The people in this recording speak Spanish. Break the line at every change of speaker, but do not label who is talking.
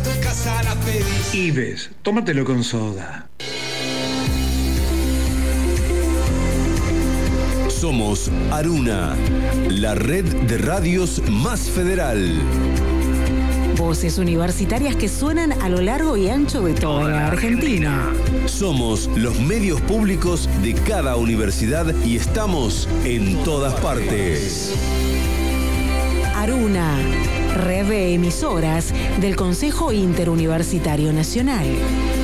en casa la pedís.
Ives, tómatelo con soda.
Somos Aruna, la red de radios más federal.
Voces universitarias que suenan a lo largo y ancho de toda la Argentina.
Somos los medios públicos de cada universidad y estamos en todas partes.
Aruna, red de emisoras del Consejo Interuniversitario Nacional.